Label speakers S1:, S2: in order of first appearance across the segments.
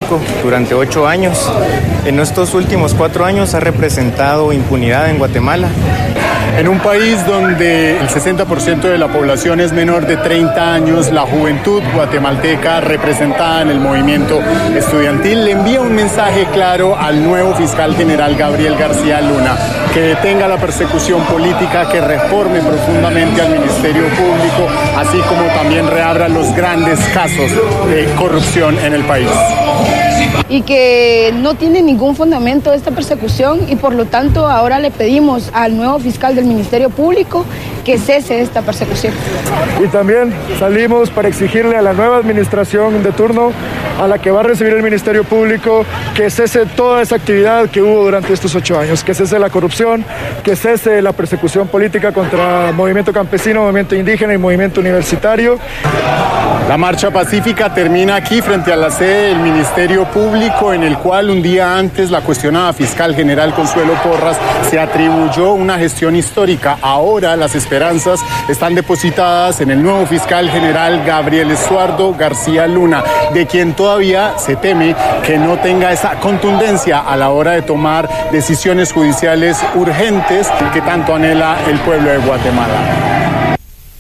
S1: Público durante 8 años. En estos últimos 4 años ha representado impunidad en Guatemala.
S2: En un país donde el 60% de la población es menor de 30 años, la juventud guatemalteca representada en el movimiento estudiantil le envía un mensaje claro al nuevo fiscal general Gabriel García Luna, que detenga la persecución política, que reforme profundamente al Ministerio Público, así como también reabra los grandes casos de corrupción en el país.
S3: Y que no tiene ningún fundamento esta persecución y por lo tanto ahora le pedimos al nuevo fiscal del Ministerio Público que cese esta persecución.
S4: Y también salimos para exigirle a la nueva administración de turno, a la que va a recibir el Ministerio Público, que cese toda esa actividad que hubo durante estos 8 años, que cese la corrupción, que cese la persecución política contra movimiento campesino, movimiento indígena y movimiento universitario.
S2: La marcha pacífica termina aquí frente a la sede del Ministerio Público, en el cual un día antes la cuestionada fiscal general Consuelo Porras se atribuyó una gestión histórica. Ahora las esperanzas están depositadas en el nuevo fiscal general Gabriel Estuardo García Luna, de quien todavía se teme que no tenga esa contundencia a la hora de tomar decisiones judiciales urgentes que tanto anhela el pueblo de Guatemala.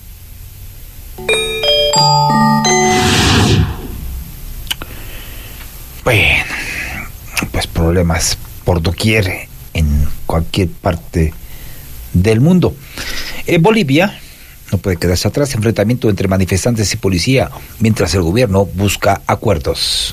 S5: Bueno, pues problemas por doquier en cualquier parte del mundo. Bolivia no puede quedarse atrás. Enfrentamiento entre manifestantes y policía mientras el gobierno busca acuerdos.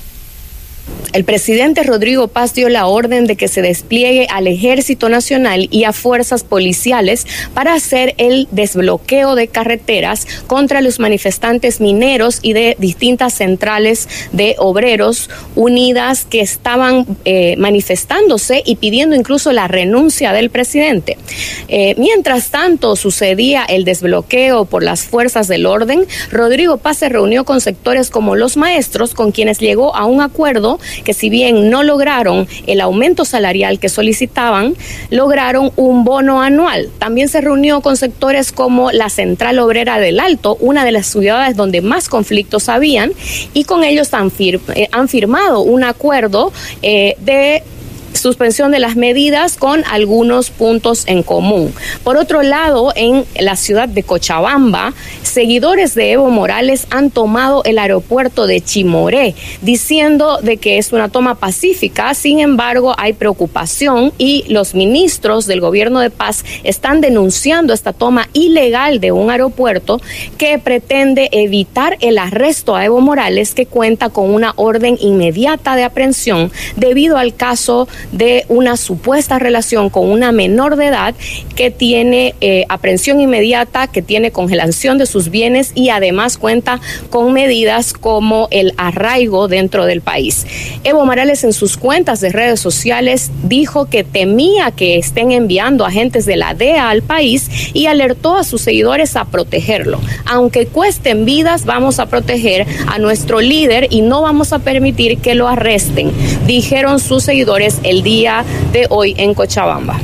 S6: El presidente Rodrigo Paz dio la orden de que se despliegue al Ejército Nacional y a fuerzas policiales para hacer el desbloqueo de carreteras contra los manifestantes mineros y de distintas centrales de obreros unidas que estaban manifestándose y pidiendo incluso la renuncia del presidente. Mientras tanto sucedía el desbloqueo por las fuerzas del orden, Rodrigo Paz se reunió con sectores como los maestros, con quienes llegó a un acuerdo que, si bien no lograron el aumento salarial que solicitaban, lograron un bono anual. También se reunió con sectores como la Central Obrera del Alto, una de las ciudades donde más conflictos habían, y con ellos han firmado un acuerdo de suspensión de las medidas con algunos puntos en común. Por otro lado, en la ciudad de Cochabamba, seguidores de Evo Morales han tomado el aeropuerto de Chimoré, diciendo de que es una toma pacífica. Sin embargo, hay preocupación y los ministros del gobierno de Paz están denunciando esta toma ilegal de un aeropuerto que pretende evitar el arresto a Evo Morales, que cuenta con una orden inmediata de aprehensión debido al caso de una supuesta relación con una menor de edad que tiene aprehensión inmediata, que tiene congelación de sus bienes y además cuenta con medidas como el arraigo dentro del país. Evo Morales en sus cuentas de redes sociales dijo que temía que estén enviando agentes de la DEA al país y alertó a sus seguidores a protegerlo. Aunque cuesten vidas, vamos a proteger a nuestro líder y no vamos a permitir que lo arresten, dijeron sus seguidores el día de hoy en Cochabamba.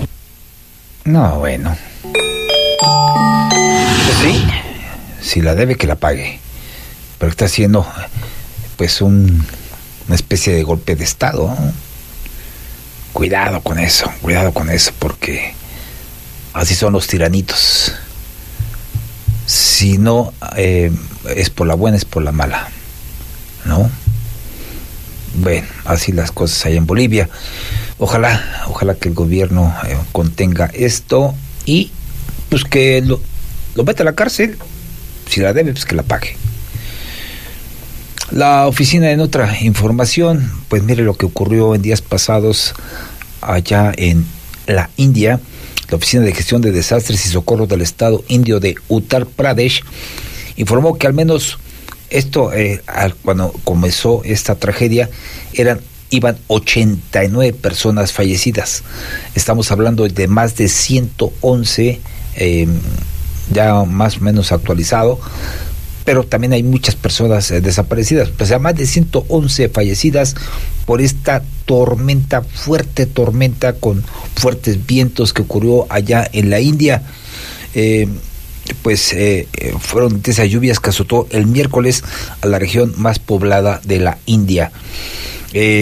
S5: No, bueno. Pues sí, si la debe, que la pague. Pero está haciendo pues una especie de golpe de estado, ¿no? Cuidado con eso, porque así son los tiranitos. Si no es por la buena, es por la mala, ¿no? Bueno, así las cosas ahí en Bolivia. Ojalá que el gobierno contenga esto y pues que lo meta a la cárcel. Si la debe, pues que la pague. La oficina, en otra información, pues mire lo que ocurrió en días pasados allá en la India. La Oficina de Gestión de Desastres y Socorro del Estado Indio de Uttar Pradesh informó que al menos cuando comenzó esta tragedia iban 89 personas fallecidas. Estamos hablando de más de 111, ya más o menos actualizado, pero también hay muchas personas desaparecidas. O sea, más de 111 fallecidas por esta fuerte tormenta con fuertes vientos que ocurrió allá en la India. Fueron esas lluvias que azotó el miércoles a la región más poblada de la India.